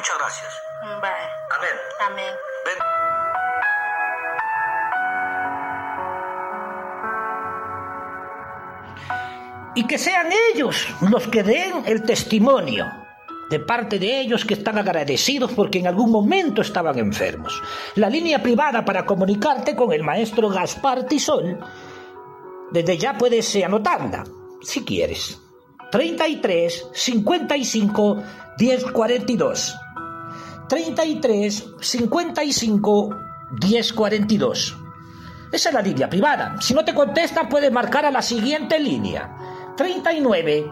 Muchas gracias. Bye. Amén. Amén. Ven. Y que sean ellos los que den el testimonio de parte de ellos que están agradecidos porque en algún momento estaban enfermos. La línea privada para comunicarte con el maestro Gaspar Tisol, desde ya puedes anotarla, si quieres. 33 55 10 42. 33 55 10 42. Esa es la línea privada. Si no te contesta, puedes marcar a la siguiente línea: 39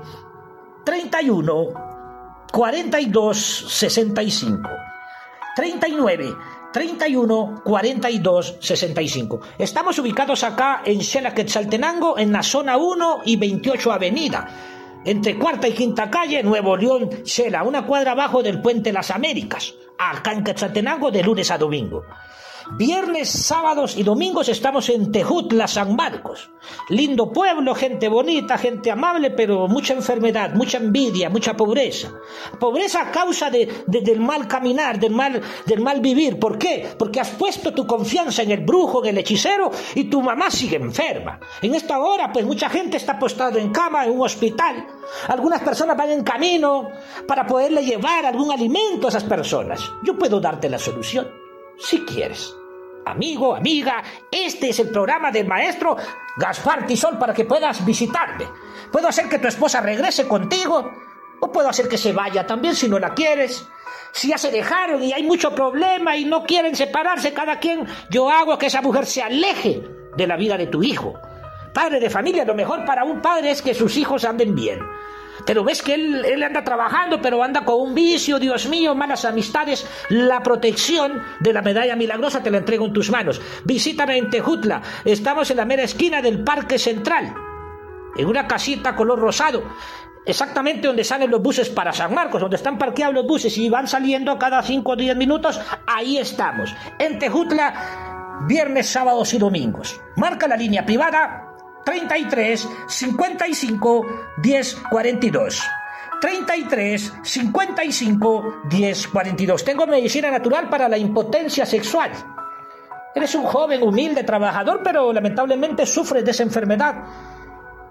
31 42 65. 39 31 42 65. Estamos ubicados acá en Xela Quetzaltenango, en la zona 1 y 28 Avenida, entre Cuarta y Quinta Calle, Nuevo León, Xela, una cuadra abajo del Puente Las Américas, acá en Quetzaltenango, de lunes a domingo. Viernes, sábados y domingos estamos en Tejutla, San Marcos. Lindo pueblo, gente bonita, gente amable, pero mucha enfermedad, mucha envidia, mucha pobreza. Pobreza a causa del mal caminar, del mal vivir. ¿Por qué? Porque has puesto tu confianza en el brujo, en el hechicero, y tu mamá sigue enferma. En esta hora, pues mucha gente está postada en cama, en un hospital. Algunas personas van en camino para poderle llevar algún alimento a esas personas. Yo puedo darte la solución, si quieres. Amigo, amiga, este es el programa del maestro Gaspar Tisol para que puedas visitarme. Puedo hacer que tu esposa regrese contigo, o puedo hacer que se vaya también si no la quieres. Si ya se dejaron y hay mucho problema y no quieren separarse cada quien, yo hago que esa mujer se aleje de la vida de tu hijo. Padre de familia, lo mejor para un padre es que sus hijos anden bien. Pero ves que él anda trabajando, pero anda con un vicio, Dios mío, malas amistades. La protección de la medalla milagrosa te la entrego en tus manos. Visítame en Tejutla. Estamos en la mera esquina del Parque Central, en una casita color rosado, exactamente donde salen los buses para San Marcos, donde están parqueados los buses y van saliendo cada 5 o 10 minutos. Ahí estamos, en Tejutla, viernes, sábados y domingos. Marca la línea privada 33 55 10 42. 33 55 10 42. Tengo medicina natural para la impotencia sexual. Eres un joven humilde, trabajador, pero lamentablemente sufres de esa enfermedad.